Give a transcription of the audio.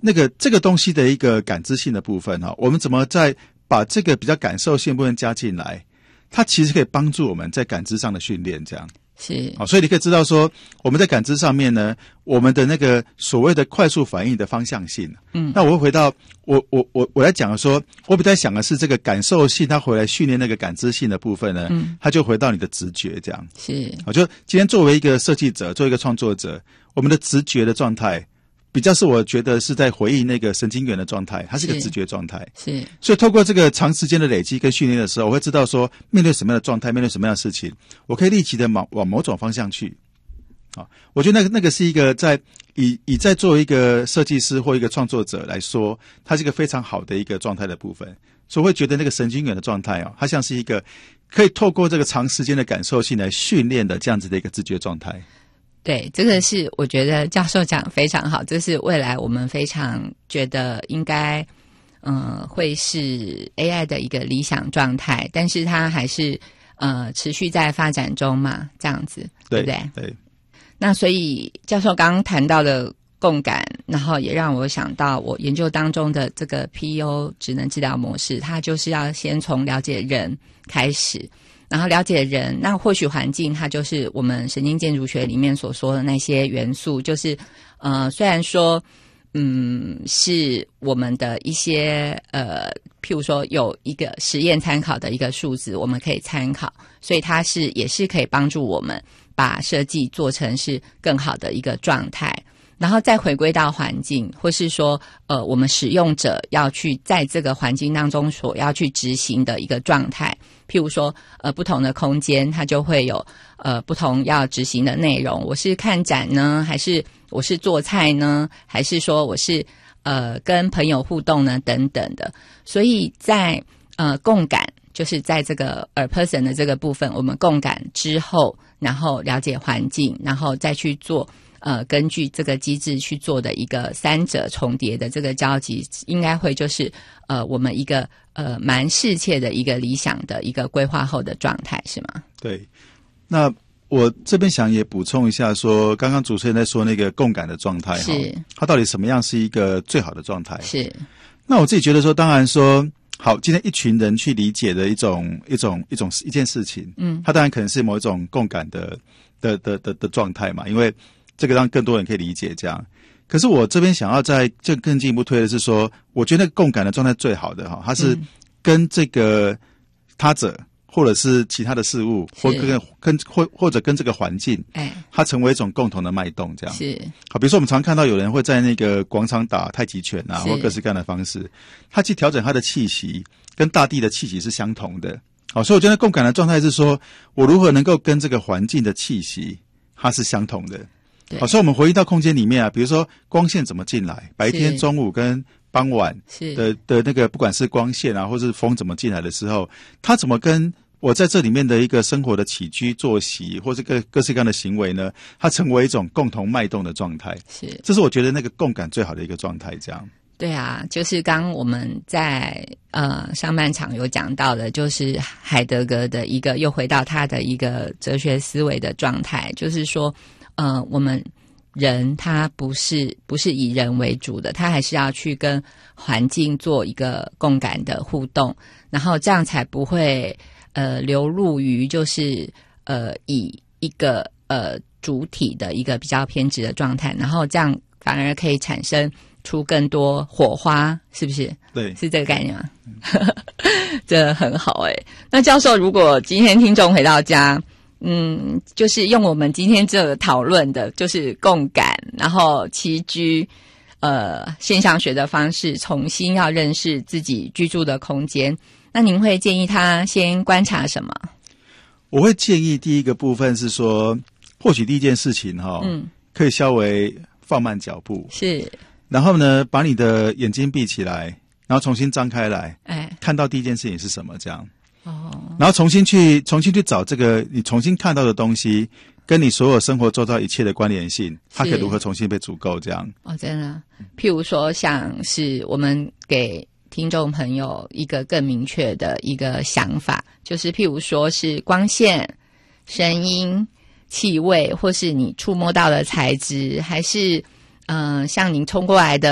这个东西的一个感知性的部分我们怎么再把这个比较感受性部分加进来，它其实可以帮助我们在感知上的训练，这样是所以你可以知道说，我们在感知上面呢，我们的那个所谓的快速反应的方向性。那我会回到我来讲说，我比较想的是这个感受性，它回来训练那个感知性的部分呢，它就回到你的直觉这样。 是， 就今天作为一个设计者，作为一个创作者，我们的直觉的状态，比较是我觉得是在回应那个神经元的状态，它是一个直觉状态。 是， 所以透过这个长时间的累积跟训练的时候，我会知道说，面对什么样的状态，面对什么样的事情，我可以立即的往某种方向去。我觉得那个是一个以在作为一个设计师或一个创作者来说，它是一个非常好的一个状态的部分。所以我会觉得那个神经元的状态它像是一个可以透过这个长时间的感受性来训练的这样子的一个直觉状态。 对，这个是我觉得教授讲非常好，这是未来我们非常觉得应该会是 AI 的一个理想状态，但是它还是持续在发展中嘛，这样子 对不对？ 对。 那所以教授刚刚谈到的共感，然后也让我想到我研究当中的这个 PEO 职能治疗模式，它就是要先从了解人开始，然后了解人，那或许环境它就是我们神经建筑学里面所说的那些元素，就是虽然说是我们的一些譬如说有一个实验参考的一个数字我们可以参考，所以它也是可以帮助我们把设计做成是更好的一个状态，然后再回归到环境，或是说我们使用者要去在这个环境当中所要去执行的一个状态，譬如说不同的空间它就会有不同要执行的内容，我是看展呢，还是我是做菜呢，还是说我是跟朋友互动呢等等的。所以在共感，就是在这个person 的这个部分，我们共感之后，然后了解环境，然后再去做根据这个机制去做的一个三者重叠的这个交集，应该会就是我们一个蛮适切的一个理想的一个规划后的状态，是吗？ 对。那我这边想也补充一下说，刚刚主持人在说那个共感的状态是它到底什么样是一个最好的状态？ 是。 那我自己觉得说，当然说好，今天一群人去理解的一件事情，它当然可能是某一种共感的状态嘛，因为这个让更多人可以理解这样。可是我这边想要再更进一步推的是说，我觉得那个共感的状态最好的它是跟这个他者或者是其他的事物，或者跟这个环境，它成为一种共同的脉动，这样是好。比如说我们常看到有人会在那个广场打太极拳啊，或各式各样的方式，他去调整他的气息，跟大地的气息是相同的。好，所以我觉得共感的状态是说，我如何能够跟这个环境的气息它是相同的。好，所以我们回忆到空间里面比如说光线怎么进来，白天、中午跟傍晚的那个不管是光线或是风怎么进来的时候，它怎么跟我在这里面的一个生活的起居作息或是各式各样的行为呢，它成为一种共同脉动的状态。这是我觉得那个共感最好的一个状态这样。 对啊，就是刚我们在上半场有讲到的，就是海德格的一个又回到他的一个哲学思维的状态，就是说我们人他不是以人为主的，他还是要去跟环境做一个共感的互动，然后这样才不会流入于就是以一个主体的一个比较偏执的状态，然后这样反而可以产生出更多火花，是不是？ 对， 是这个概念吗？这很好那教授，如果今天听众回到家就是用我们今天这个讨论的就是共感，然后栖居现象学的方式重新要认识自己居住的空间，那您会建议他先观察什么？ 我会建议第一个部分是说，或许第一件事情可以稍微放慢脚步，是，然后呢把你的眼睛闭起来，然后重新张开来，看到第一件事情是什么这样。然后重新去找这个你重新看到的东西跟你所有生活周遭一切的关联性，它可以如何重新被组构这样。真的，譬如说像是我们给听众朋友一个更明确的一个想法，就是譬如说是光线、声音、气味，或是你触摸到的材质，还是像您冲过来的